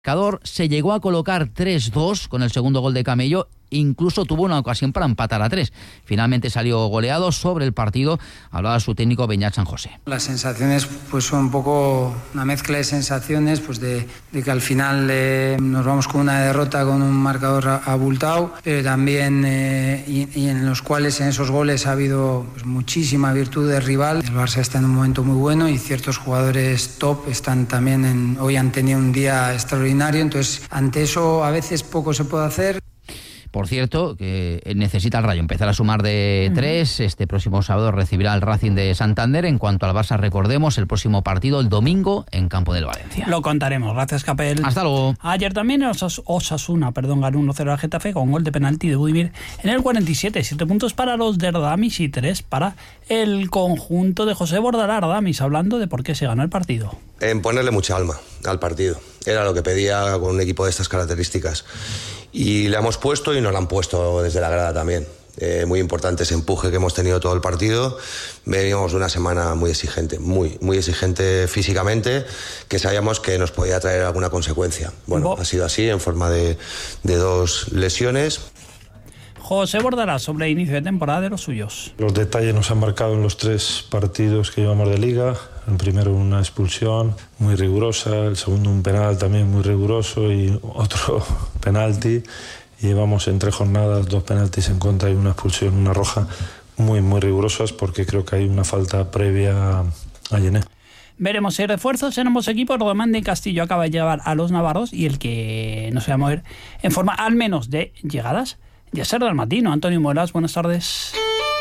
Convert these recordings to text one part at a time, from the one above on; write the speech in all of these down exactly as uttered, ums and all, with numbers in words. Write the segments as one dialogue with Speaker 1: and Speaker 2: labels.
Speaker 1: marcador se llegó a colocar tres dos con el segundo gol de Camello, incluso tuvo una ocasión para empatar a tres. Finalmente salió goleado. Sobre el partido hablaba su técnico Beñat San José.
Speaker 2: Las sensaciones pues son un poco una mezcla de sensaciones, pues de, de que al final eh, nos vamos con una derrota con un marcador abultado, pero también eh, y, y en los cuales en esos goles ha habido pues, muchísima virtud del rival. El Barça está en un momento muy bueno y ciertos jugadores top están también en, hoy han tenido un día extraordinario, entonces ante eso a veces poco se puede hacer.
Speaker 1: Por cierto, que necesita el Rayo empezar a sumar de uh-huh. tres. Este próximo sábado recibirá el Racing de Santander. En cuanto al Barça, recordemos, el próximo partido el domingo en campo del Valencia.
Speaker 3: Lo contaremos. Gracias, Capel.
Speaker 1: Hasta luego.
Speaker 3: Ayer también Osas- Osasuna perdón, ganó uno cero al Getafe con gol de penalti de Budimir en el cuarenta y siete. Siete puntos para los de Ardamis y tres para el conjunto de José Bordalás. Ardamis, hablando de por qué se ganó el partido.
Speaker 4: En ponerle mucha alma al partido. Era lo que pedía con un equipo de estas características. Y le hemos puesto y nos lo han puesto desde la grada también. Eh, muy importante ese empuje que hemos tenido todo el partido. Veníamos de una semana muy exigente, muy, muy exigente físicamente, que sabíamos que nos podía traer alguna consecuencia. Bueno, ha sido así, en forma de, de dos lesiones.
Speaker 3: José Bordalás, sobre el inicio de temporada de los suyos.
Speaker 5: Los detalles nos han marcado en los tres partidos que llevamos de Liga. El primero una expulsión muy rigurosa, el segundo un penal también muy riguroso y otro penalti. Llevamos en tres jornadas dos penaltis en contra y una expulsión, una roja, muy, muy rigurosas porque creo que hay una falta previa a Yené.
Speaker 3: Veremos si hay refuerzos en ambos equipos. Román de Castillo acaba de llevar a los navarros y el que no se va a mover en forma al menos de llegadas, Yasser Dalmatino. Antonio Muelas, buenas tardes.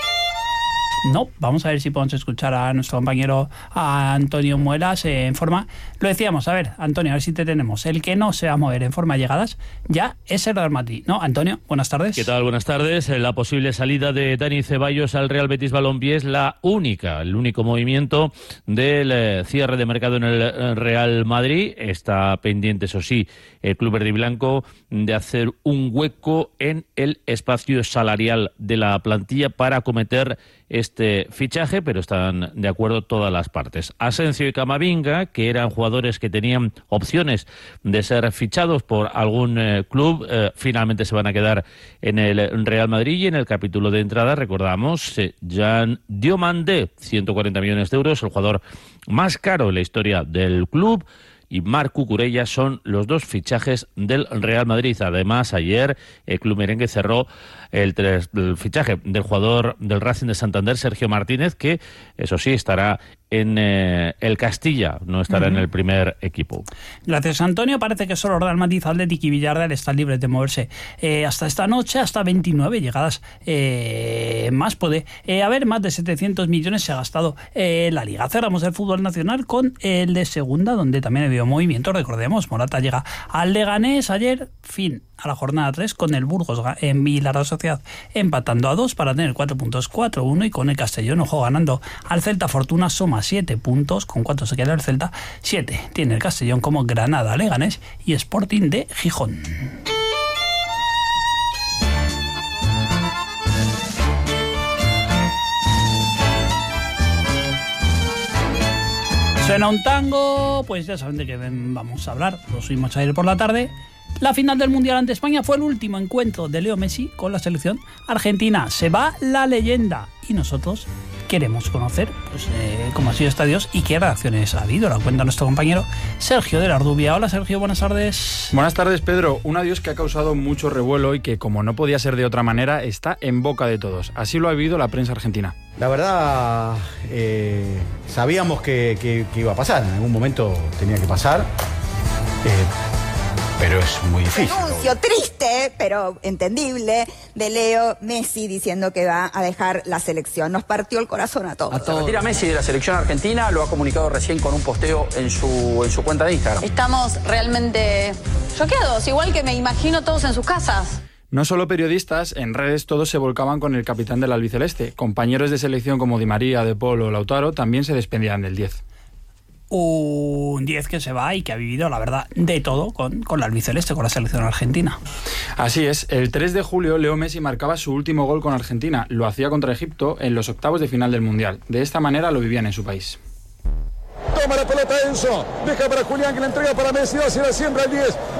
Speaker 3: No, vamos a ver si podemos escuchar a nuestro compañero a Antonio Muelas eh, en forma. Lo decíamos, a ver, Antonio, a ver si te tenemos. El que no se va a mover en forma de llegadas ya es el Real Madrid, ¿no? Antonio, buenas tardes.
Speaker 6: ¿Qué tal? Buenas tardes. La posible salida de Dani Ceballos al Real Betis Balompié es la única, el único movimiento del eh, cierre de mercado en el Real Madrid. Está pendiente, eso sí, el club verde y blanco de hacer un hueco en el espacio salarial de la plantilla para acometer este fichaje, pero están de acuerdo todas las partes. Asensio y Camavinga, que eran jugadores que tenían opciones de ser fichados por algún eh, club, eh, finalmente se van a quedar en el Real Madrid. Y en el capítulo de entrada, recordamos, eh, Jean Diomandé, ciento cuarenta millones de euros, el jugador más caro en la historia del club, y Marc Cucurella son los dos fichajes del Real Madrid. Además, ayer el club merengue cerró el, el fichaje del jugador del Racing de Santander, Sergio Martínez, que, eso sí, estará en eh, el Castilla, no estará uh-huh. en el primer equipo.
Speaker 3: Gracias, Antonio. Parece que solo Real Madrid, Atlético y Villarreal están libres de moverse eh, hasta esta noche, hasta veintinueve llegadas eh, más. Puede eh, haber más de setecientos millones se ha gastado eh, la Liga. Cerramos el fútbol nacional con el de segunda, donde también ha habido movimiento. Recordemos, Morata llega al Leganés ayer, fin a la jornada tres, con el Burgos en y la Real Sociedad empatando a dos para tener cuatro puntos, cuatro uno, y con el Castellón, ojo, ganando al Celta. Fortuna suma siete puntos. ¿Con cuánto se queda el Celta? siete. Tiene el Castellón como Granada, Leganés y Sporting de Gijón. Suena un tango, pues ya saben de qué vamos a hablar. Lo subimos ayer por la tarde. La final del Mundial ante España fue el último encuentro de Leo Messi con la selección argentina. Se va la leyenda y nosotros queremos conocer pues, eh, cómo ha sido este adiós y qué reacciones ha habido. La cuenta nuestro compañero Sergio de la Ardubia. Hola, Sergio, buenas tardes.
Speaker 7: Buenas tardes, Pedro. Un adiós que ha causado mucho revuelo y que, como no podía ser de otra manera, está en boca de todos. Así lo ha vivido la prensa argentina.
Speaker 8: La verdad, eh, sabíamos que, que, que iba a pasar. En algún momento tenía que pasar. Eh, Pero es muy difícil.
Speaker 9: Anuncio triste, pero entendible, de Leo Messi diciendo que va a dejar la selección. Nos partió el corazón a todos. A todos.
Speaker 10: Se retira Messi de la selección argentina, lo ha comunicado recién con un posteo en su, en su cuenta de Instagram.
Speaker 11: Estamos realmente choqueados, igual que me imagino todos en sus casas.
Speaker 7: No solo periodistas, en redes todos se volcaban con el capitán del albiceleste. Compañeros de selección como Di María, De Paul o Lautaro también se despedían del diez.
Speaker 3: Un diez que se va y que ha vivido, la verdad, de todo con, con la albiceleste, con la selección argentina.
Speaker 7: Así es, el tres de julio Leo Messi marcaba su último gol con Argentina. Lo hacía contra Egipto en los octavos de final del Mundial. De esta manera lo vivían en su país.
Speaker 12: Toma la pelota Enzo. Deja para Julián que la entrega para Messi. Va hacia la siembra el diez.